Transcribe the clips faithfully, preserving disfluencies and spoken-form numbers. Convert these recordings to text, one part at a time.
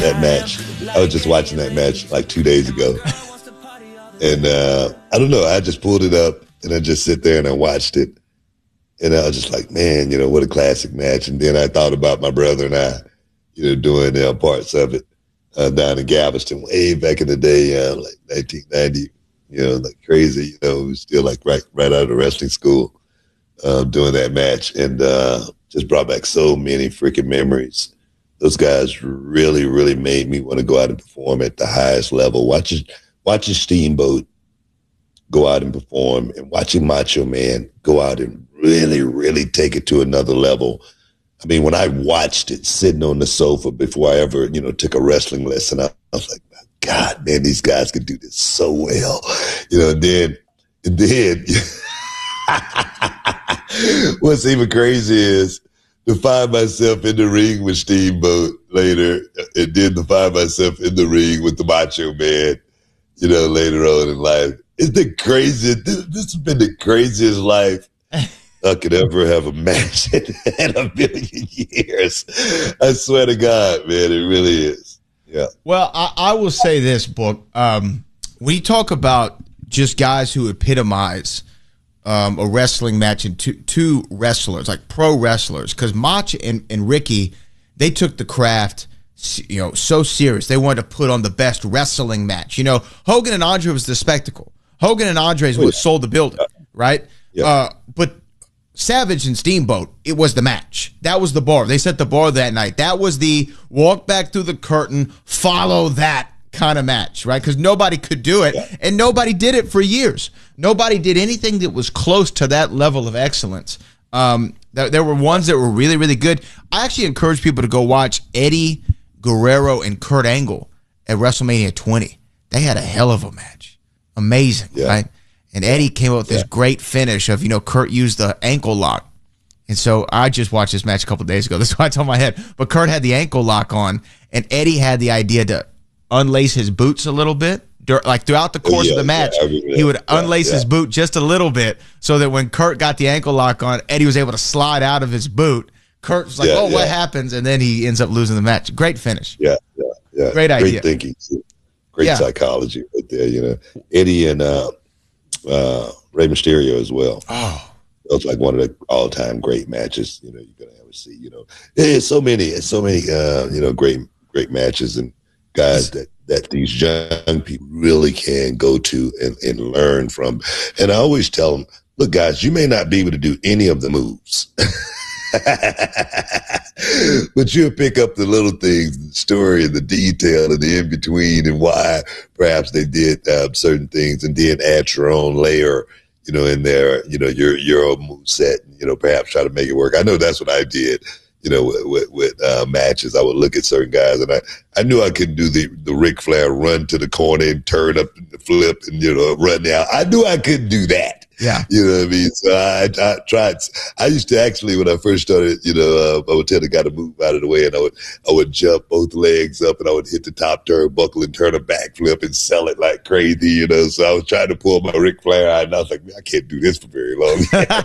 that match. I was just watching that match like two days ago. And uh, I don't know, I just pulled it up and I just sit there and I watched it. And I was just like, man, you know, what a classic match. And then I thought about my brother and I, you know, doing uh, parts of it uh, down in Galveston way back in the day, uh, like nineteen ninety, you know, like crazy, you know, we still like right, right out of wrestling school uh, doing that match. And uh, just brought back so many freaking memories. Those guys really, really made me want to go out and perform at the highest level. Watching, watching Steamboat go out and perform and watching Macho Man go out and really, really take it to another level. I mean, when I watched it sitting on the sofa before I ever, you know, took a wrestling lesson, I, I was like, God, man, these guys can do this so well. You know, and then, and then what's even crazy is to find myself in the ring with Steamboat later, and then to find myself in the ring with the Macho Man, you know, later on in life. It's the craziest, this, this has been the craziest life I could ever have imagined in a million years. I swear to God, man, it really is. Yeah. Well, I, I will say this, Book. Um, we talk about just guys who epitomize um, a wrestling match and two, two wrestlers, like pro wrestlers, because Mach and, and Ricky, they took the craft, you know, so serious. They wanted to put on the best wrestling match. You know, Hogan and Andre was the spectacle. Hogan and Andre is what sold the building, right? Yeah. Uh, but Savage and Steamboat, it was the match. That was the bar. They set the bar that night. That was the walk back through the curtain, follow that kind of match, right? Because nobody could do it, yeah. and nobody did it for years. Nobody did anything that was close to that level of excellence. Um, th- there were ones that were really, really good. I actually encourage people to go watch Eddie Guerrero and Kurt Angle at WrestleMania twenty. They had a hell of a match. Amazing, yeah. right? And Eddie came up with this yeah. great finish of, you know, Kurt used the ankle lock. And so I just watched this match a couple of days ago. That's why it's on my head. But Kurt had the ankle lock on, and Eddie had the idea to unlace his boots a little bit. Like throughout the course oh, yeah, of the match, yeah, I mean, he would yeah, unlace yeah. his boot just a little bit so that when Kurt got the ankle lock on, Eddie was able to slide out of his boot. Kurt was like, yeah, oh, yeah. what happens? And then he ends up losing the match. Great finish. Yeah, yeah, yeah. Great idea. Great thinking. Great yeah. psychology right there, you know. Eddie and uh, uh, Rey Mysterio as well. Oh, that was like one of the all-time great matches, you know, you're gonna ever see. You know, there's so many, it's so many, uh, you know, great, great matches and guys that that these young people really can go to and, and learn from. And I always tell them, look, guys, you may not be able to do any of the moves, but you'll pick up the little things, the story and the detail and the in-between and why perhaps they did uh, certain things, and then add your own layer, you know, in there, you know, your, your own moveset, you know, perhaps try to make it work. I know that's what I did. You know, with, with, with uh, matches, I would look at certain guys, and I, I knew I couldn't do the, the Ric Flair run to the corner and turn up and flip and, you know, run down. I knew I couldn't do that. Yeah. You know what I mean? So I, I tried. I used to actually, when I first started, you know, uh, I would tell the guy to move out of the way, and I would, I would jump both legs up, and I would hit the top turnbuckle and turn a backflip and sell it like crazy, you know. So I was trying to pull my Ric Flair out, and I was like, man, I can't do this for very long.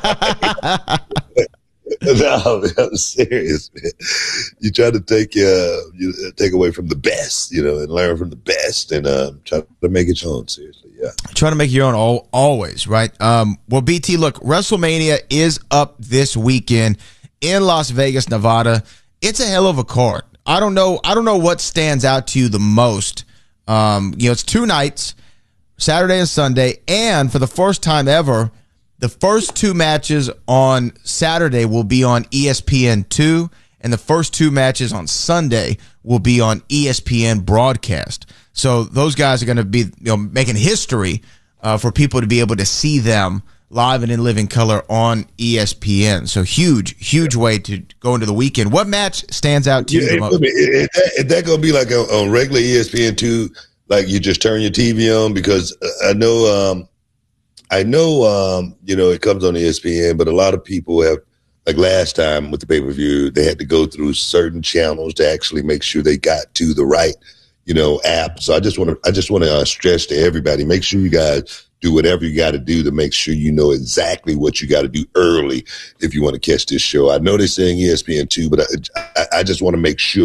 No, man, I'm serious, man. You try to take uh, you take away from the best, you know, and learn from the best, and uh, try to make it your own. Seriously, yeah. Try to make your own all, always, right? Um, well, B T, look, WrestleMania is up this weekend in Las Vegas, Nevada. It's a hell of a card. I don't know. I don't know what stands out to you the most. Um, you know, it's two nights, Saturday and Sunday, and for the first time ever, the first two matches on Saturday will be on E S P N two, and the first two matches on Sunday will be on E S P N broadcast. So those guys are going to be, you know, making history uh, for people to be able to see them live and in living color on E S P N. So huge, huge way to go into the weekend. What match stands out to you yeah, the most? Is that, is that going to be like on, on regular E S P N two, like you just turn your T V on? Because I know um, – I know, um, you know, it comes on E S P N, but a lot of people have, like last time with the pay-per-view, they had to go through certain channels to actually make sure they got to the right, you know, app. So I just want to, I just want to uh, stress to everybody, make sure you guys do whatever you got to do to make sure you know exactly what you got to do early if you want to catch this show. I know they're saying E S P N two, but I, I, I just want to make sure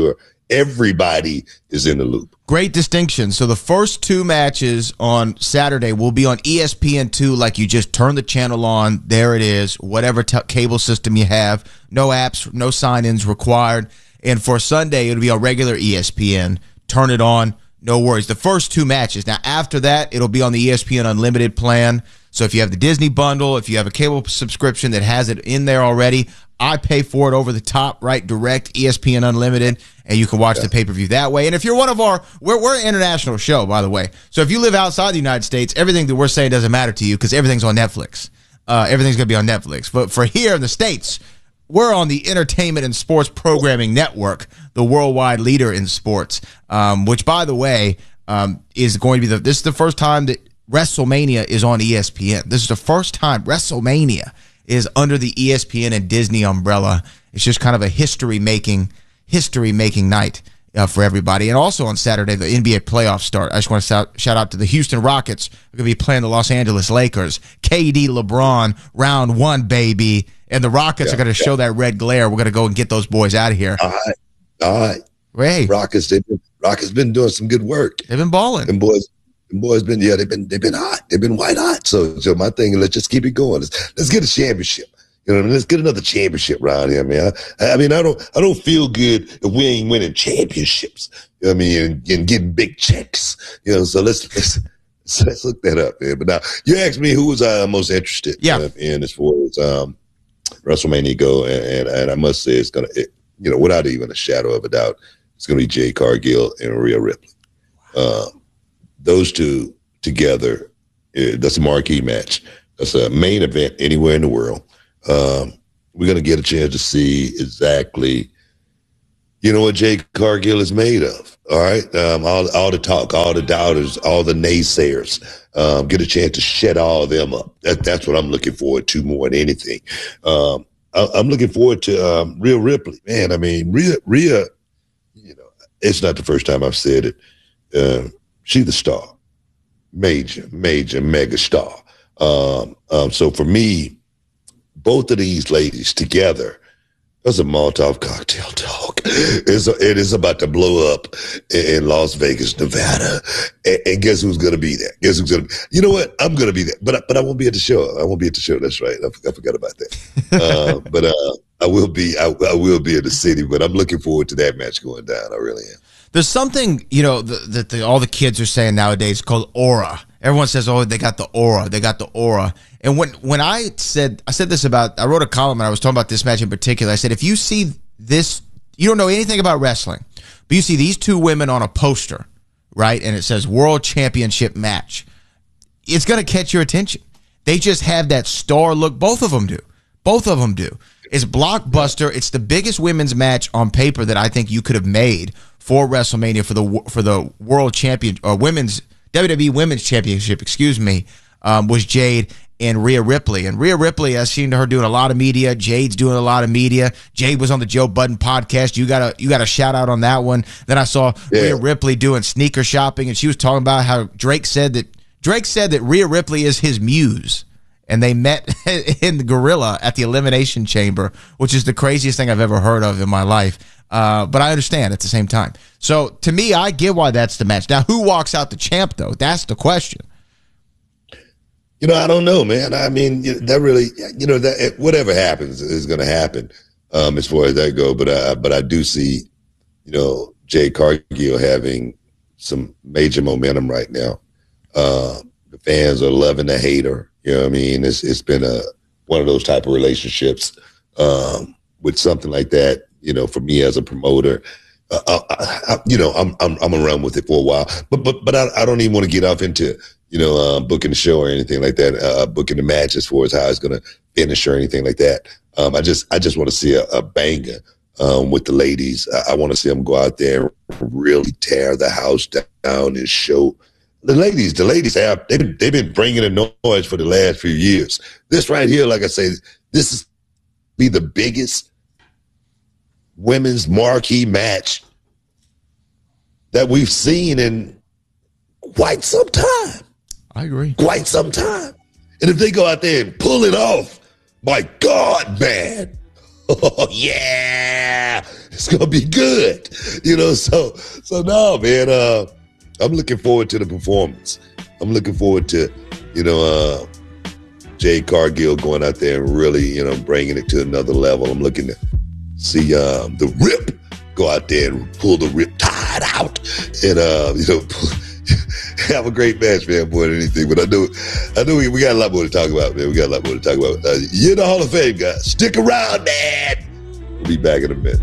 everybody is in the loop. Great distinction. So the first two matches on Saturday will be on E S P N two, like you just turn the channel on. There it is, whatever t- cable system you have. No apps, no sign-ins required. And for Sunday, it'll be on regular E S P N. Turn it on, no worries. The first two matches. Now, after that, it'll be on the E S P N Unlimited plan. So if you have the Disney bundle, if you have a cable subscription that has it in there already, I pay for it over the top, right? Direct E S P N Unlimited, and you can watch yeah. the pay-per-view that way. And if you're one of our, we're, we're an international show, by the way. So if you live outside the United States, everything that we're saying doesn't matter to you because everything's on Netflix. Uh, everything's going to be on Netflix. But for here in the States, we're on the Entertainment and Sports Programming Network, the worldwide leader in sports, um, which, by the way, um, is going to be the, this is the first time that WrestleMania is on E S P N. This is the first time WrestleMania is under the E S P N and Disney umbrella. It's just kind of a history-making, history-making night uh, for everybody. And also on Saturday, the N B A playoffs start. I just want to shout, shout out to the Houston Rockets. We're going to be playing the Los Angeles Lakers. K D, LeBron, round one, baby. And the Rockets yeah, are going to yeah. show that red glare. We're going to go and get those boys out of here. All right. All right. Hey. Rockets, they've been, Rockets been doing some good work. They've been balling. And boys. Boys been yeah they've been they've been hot they've been white hot so so my thing is let's just keep it going let's let's get a championship, you know what I mean? Let's get another championship around here, man. I, I mean I don't I don't feel good if we ain't winning championships, you know what I mean, and, and getting big checks, you know, so let's let's so let's look that up, man. But now you asked me who was I most interested yeah. uh, in as far as um WrestleMania go, and, and and I must say it's gonna it, you know, without even a shadow of a doubt, it's gonna be Jade Cargill and Rhea Ripley. Um Those two together, uh, that's a marquee match. That's a main event anywhere in the world. Um, we're going to get a chance to see exactly, you know, what Jade Cargill is made of. All right. Um, all, all the talk, all the doubters, all the naysayers, um, get a chance to shut all of them up. That, that's what I'm looking forward to more than anything. Um, I, I'm looking forward to um, Rhea Ripley. Man, I mean, Rhea, Rhea, you know, it's not the first time I've said it. Uh, She's the star, major, major, mega star. Um, um, so for me, both of these ladies together, that's a Molotov cocktail talk. It's a, it is about to blow up in Las Vegas, Nevada. And, and guess who's going to be there? Guess who's going to be? You know what? I'm going to be there, but but I won't be at the show. I won't be at the show. That's right. I, I forgot about that. uh, but uh, I will be. I, I will be in the city. But I'm looking forward to that match going down. I really am. There's something, you know, that the, all the kids are saying nowadays called aura. Everyone says, oh, they got the aura. They got the aura. And when, when I said, I said this about, I wrote a column and I was talking about this match in particular. I said, if you see this, you don't know anything about wrestling, but you see these two women on a poster, right? And it says world championship match. It's going to catch your attention. They just have that star look. Both of them do. Both of them do. It's blockbuster. It's the biggest women's match on paper that I think you could have made for WrestleMania for the for the world champion or women's W W E Women's Championship. Excuse me, um, was Jade and Rhea Ripley. And Rhea Ripley, I've seen her doing a lot of media. Jade's doing a lot of media. Jade was on the Joe Budden podcast. You got a you got a shout out on that one. Then I saw yeah. Rhea Ripley doing sneaker shopping, and she was talking about how Drake said that Drake said that Rhea Ripley is his muse. And they met in the Gorilla at the Elimination Chamber, which is the craziest thing I've ever heard of in my life. Uh, but I understand at the same time. So to me, I get why that's the match. Now, who walks out the champ, though? That's the question. You know, I don't know, man. I mean, that really, you know, that whatever happens is going to happen um, as far as that go. But I, but I do see, you know, Jade Cargill having some major momentum right now. Uh, the fans are loving the hater. You know what I mean? It's it's been a one of those type of relationships um, with something like that. You know, for me as a promoter, uh, I, I, you know, I'm I'm I'm gonna run with it for a while. But but but I, I don't even want to get off into you know uh, booking the show or anything like that. Uh, booking the match as far as how it's gonna finish or anything like that. Um, I just I just want to see a, a banger um, with the ladies. I, I want to see them go out there and really tear the house down and show. The ladies, the ladies have, they've been, they've been bringing the noise for the last few years. This right here, like I say, this is be the biggest women's marquee match that we've seen in quite some time. I agree. Quite some time. And if they go out there and pull it off, my God, man. oh yeah, it's gonna be good. You know, so so no, man. Uh, I'm looking forward to the performance. I'm looking forward to, you know, uh, Jade Cargill going out there and really, you know, bringing it to another level. I'm looking to see uh, the Rip go out there and pull the Rip Tide out and, uh, you know, have a great match, man, more than anything. But I know, I know we, we got a lot more to talk about, man. We got a lot more to talk about. Uh, you're in the Hall of Fame, guys. Stick around, man. We'll be back in a minute.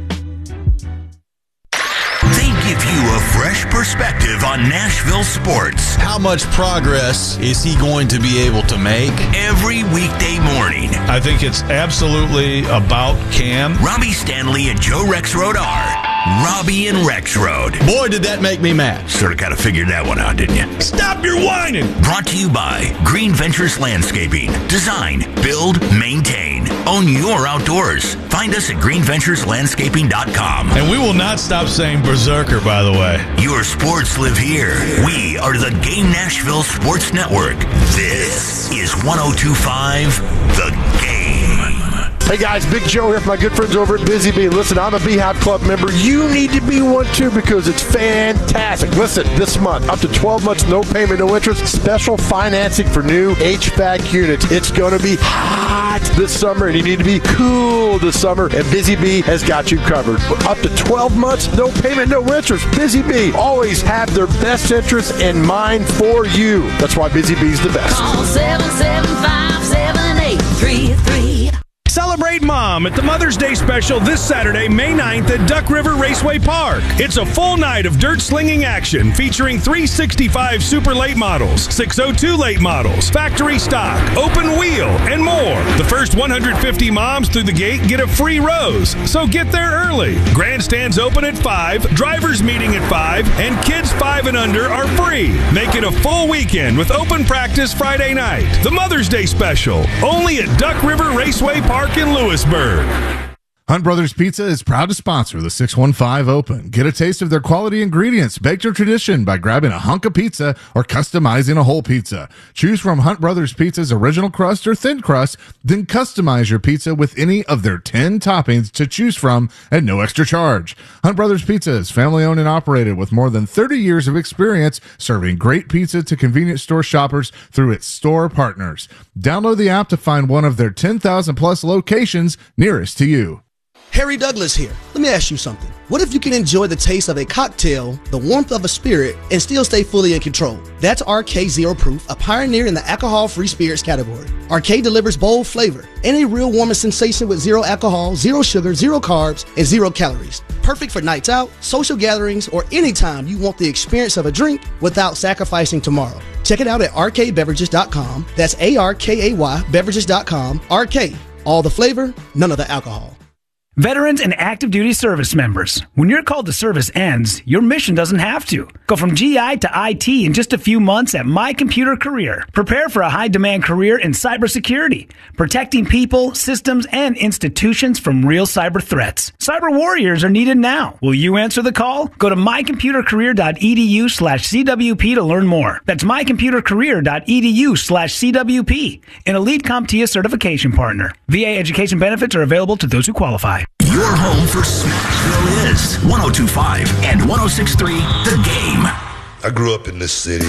They give you a fresh perspective on Nashville sports. How much progress is he going to be able to make? Every weekday morning. I think it's absolutely about Cam. Robbie Stanley and Joe Rexrode are Robbie and Rexrode. Boy, did that make me mad. Sort of kind of figured that one out, didn't you? Stop your whining. Brought to you by Green Ventures Landscaping. Design, build, maintain. Own your outdoors. Find us at green ventures landscaping dot com. And we will not stop saying berserker, by the way. Your sports live here. We are the Game Nashville Sports Network. This is one oh two point five The Game. Hey guys, Big Joe here from my good friends over at Busy Bee. Listen, I'm a Beehive Club member. You need to be one too because it's fantastic. Listen, this month, up to twelve months, no payment, no interest, special financing for new H V A C units. It's going to be hot this summer and you need to be cool this summer, and Busy Bee has got you covered. Up to twelve months, no payment, no interest. Busy Bee always have their best interests in mind for you. That's why Busy Bee's the best. Call seven seven five, seven eight three three. Celebrate Mom at the Mother's Day special this Saturday, May ninth at Duck River Raceway Park. It's a full night of dirt slinging action featuring three sixty-five Super Late models, six oh two Late models, factory stock, open wheel, and more. The first one hundred fifty moms through the gate get a free rose, so get there early. Grandstands open at five, drivers meeting at five, and kids five and under are free. Make it a full weekend with open practice Friday night. The Mother's Day special, only at Duck River Raceway Park in Lewisburg. Hunt Brothers Pizza is proud to sponsor the six one five Open. Get a taste of their quality ingredients, baked to tradition by grabbing a hunk of pizza or customizing a whole pizza. Choose from Hunt Brothers Pizza's original crust or thin crust, then customize your pizza with any of their ten toppings to choose from at no extra charge. Hunt Brothers Pizza is family owned and operated with more than thirty years of experience serving great pizza to convenience store shoppers through its store partners. Download the app to find one of their ten thousand plus locations nearest to you. Harry Douglas here. Let me ask you something. What if you can enjoy the taste of a cocktail, the warmth of a spirit, and still stay fully in control? That's R K Zero Proof, a pioneer in the alcohol-free spirits category. R K delivers bold flavor and a real warming sensation with zero alcohol, zero sugar, zero carbs, and zero calories. Perfect for nights out, social gatherings, or anytime you want the experience of a drink without sacrificing tomorrow. Check it out at R K beverages dot com. That's A R K A Y beverages dot com. R K, all the flavor, none of the alcohol. Veterans and active duty service members, when your call to service ends, your mission doesn't have to. Go from G I to I T in just a few months at My Computer Career. Prepare for a high-demand career in cybersecurity, protecting people, systems, and institutions from real cyber threats. Cyber warriors are needed now. Will you answer the call? Go to my computer career dot e d u slash c w p to learn more. That's my computer career dot e d u slash c w p, an Elite CompTIA certification partner. V A education benefits are available to those who qualify. Your home for Smashville is one oh two point five and one oh six point three The Game. I grew up in this city.